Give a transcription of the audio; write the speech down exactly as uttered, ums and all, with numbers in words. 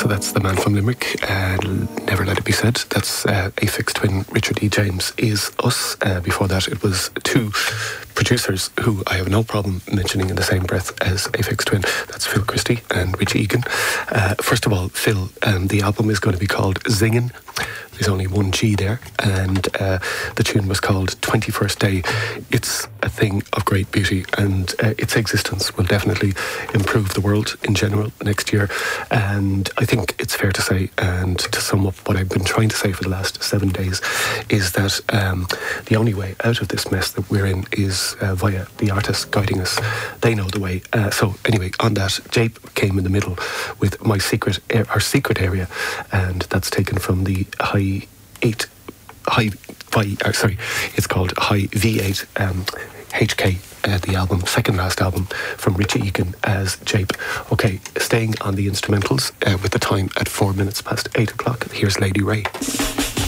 so that's the man from Limerick, uh, Never Let It Be Said. That's uh, Aphex Twin, Richard E. James, Is Us. Uh, before that, it was two producers who I have no problem mentioning in the same breath as Aphex Twin. That's Phil Christie and Richie Egan. Uh, first of all, Phil, um, the album is going to be called Zingin'. There's only one G there, and uh, the tune was called twenty-first Day. It's a thing of great beauty, and uh, its existence will definitely improve the world in general next year. And I think it's fair to say, and to sum up what I've been trying to say for the last seven days, is that um, the only way out of this mess that we're in is uh, via the artists guiding us. They know the way. Uh, so anyway, on that, Jape came in the middle with My Secret, our secret area, and that's taken from the High eight, high, high uh, sorry, it's called High V eight um, H K, uh, the album, second last album from Richie Egan as Jape. Okay, staying on the instrumentals uh, with the time at four minutes past eight o'clock. Here's Lady Ray.